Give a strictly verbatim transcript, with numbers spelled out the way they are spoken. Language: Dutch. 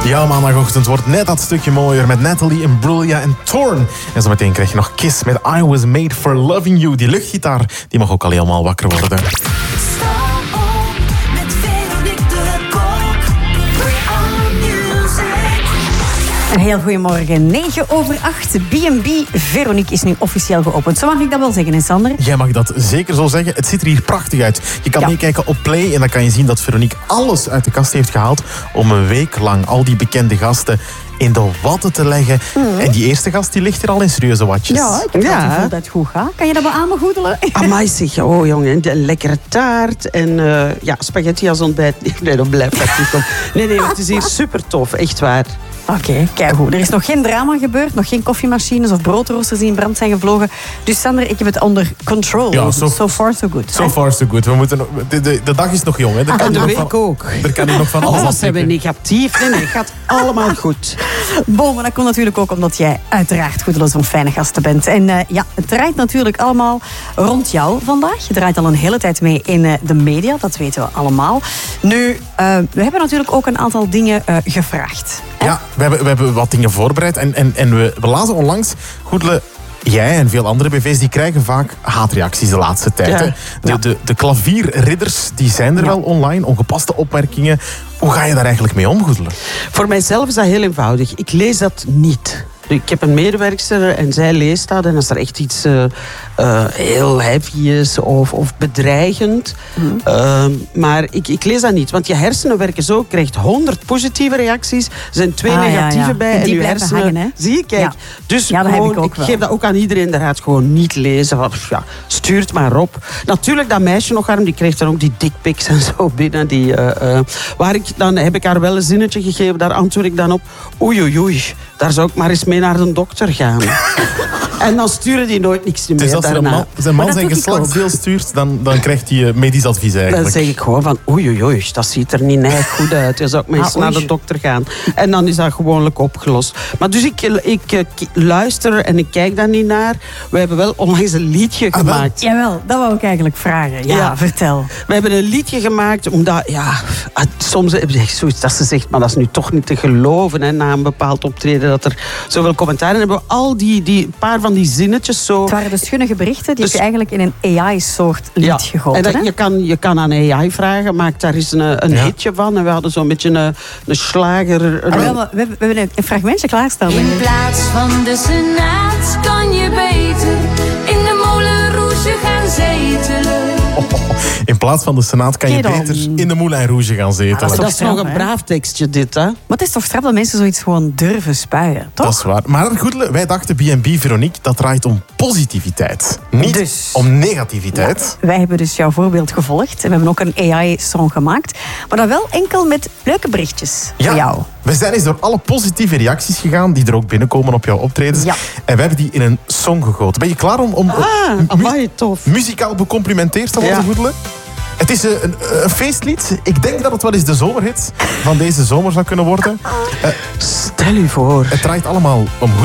Ja, maandagochtend wordt net dat stukje mooier met Natalie Imbruglia en Thorn. En zometeen krijg je nog Kiss met I Was Made For Loving You. Die luchtgitaar, die mag ook al helemaal wakker worden. Een heel goedemorgen. negen over acht. B en B Veronique is nu officieel geopend. Zo mag ik dat wel zeggen, hè, Sander? Jij mag dat zeker zo zeggen. Het ziet er hier prachtig uit. Je kan ja. meekijken op Play en dan kan je zien dat Veronique alles uit de kast heeft gehaald om een week lang al die bekende gasten in de watten te leggen. Mm. En die eerste gast die ligt er al in serieuze watjes. Ja, ik heb ja. het gevoel dat het goed gaat. Kan je dat wel aanbegoedelen? Amai zeg, oh jongen, de lekkere taart en uh, ja, spaghetti als ontbijt. Nee, dat blijft dat niet op. Nee, nee, het is hier super tof, echt waar. Oké, okay, kijk goed. Er is nog geen drama gebeurd, nog geen koffiemachines of broodroosters die in brand zijn gevlogen. Dus Sander, ik heb het onder control. Ja, so, so far so good. So hè? far so good. We moeten nog, de, de, de dag is nog jong, hè? Ah, en de week van, ook. Er kan hier nog van alles. Alles hebben we negatief. Nee, nee, het gaat allemaal goed. Bon, maar dat komt natuurlijk ook omdat jij uiteraard goedeloos van fijne gasten bent. En uh, ja, het draait natuurlijk allemaal rond jou vandaag. Je draait al een hele tijd mee in uh, de media, dat weten we allemaal. Nu, uh, we hebben natuurlijk ook een aantal dingen uh, gevraagd. Hè? Ja, we hebben, we hebben wat dingen voorbereid. En, en, en we, we lazen onlangs, Goedele, jij en veel andere B V's die krijgen vaak haatreacties de laatste tijd. Ja. De, ja. de, de klavierridders die zijn er ja. wel online, ongepaste opmerkingen. Hoe ga je daar eigenlijk mee om, Goedele? Voor mijzelf is dat heel eenvoudig. Ik lees dat niet. Ik heb een medewerkster en zij leest dat. En als er echt iets uh, uh, heel heavy is of, of bedreigend. Mm. Uh, maar ik, ik lees dat niet. Want je hersenen werken zo. Je krijgt honderd positieve reacties. Er zijn twee ah, negatieve ja, ja. bij. En, en je hersenen... Hangen, hè? Zie je, kijk. Ja. Dus ja, dat gewoon, heb ik ook ik wel. geef dat ook aan iedereen. Inderdaad, gewoon niet lezen. Van, ja, stuurt maar op. Natuurlijk, dat meisje nog arm, die kreeg dan ook die dickpics en zo binnen. Die, uh, uh, waar ik, dan heb ik haar wel een zinnetje gegeven. Daar antwoord ik dan op. Oei, oei, oei. Daar zou ik maar eens mee naar de dokter gaan. En dan sturen die nooit niks meer dus als daarna. Een man, als een man zijn geslachtsdeel stuurt, dan, dan krijgt hij medisch advies eigenlijk. Dan zeg ik gewoon van oei, oei, oei, dat ziet er niet neig goed uit. Dan zou ik maar eens ah, naar de dokter gaan. En dan is dat gewoonlijk opgelost. Maar dus ik, ik, ik luister en ik kijk daar niet naar. We hebben wel onlangs een liedje ah, gemaakt. Wel. Jawel, dat wou ik eigenlijk vragen. Ja, ja, vertel. We hebben een liedje gemaakt omdat, ja, soms heb je zoiets dat ze zegt, maar dat is nu toch niet te geloven, hè, na een bepaald optreden, dat er zoveel commentaar. En hebben we al die, die paar van die zinnetjes zo... Het waren de schunnige berichten, die dus, heb je eigenlijk in een A I-soort lied ja, gegoten. En dat, je, kan, je kan aan A I vragen, maak daar eens een, een ja. hitje van. En we hadden zo'n beetje een, een slager... Een... Ah, wel, we, we hebben een fragmentje klaarstaan. In plaats van de Senaat kan je beter in de Moulin Rouge gaan zetelen. Oh, in plaats van de Senaat kan je beter in de Moulin Rouge gaan zetelen. Ah, dat is, dat is nog een braaf tekstje, dit, hè? Maar het is toch straf dat mensen zoiets gewoon durven spuien, toch? Dat is waar. Maar goed, wij dachten B en B Veronique, dat draait om positiviteit. Niet dus, om negativiteit. Ja, wij hebben dus jouw voorbeeld gevolgd. En we hebben ook een A I-song gemaakt. Maar dan wel enkel met leuke berichtjes ja. voor jou. We zijn eens door alle positieve reacties gegaan die er ook binnenkomen op jouw optredens. Ja. En we hebben die in een song gegoten. Ben je klaar om, om ah, mu- amai, tof. muzikaal becomplimenteerd te worden, ja. Goedele? Het is een, een, een feestlied. Ik denk dat het wel eens de zomerhit van deze zomer zou kunnen worden. Uh, Stel u voor. Het draait allemaal om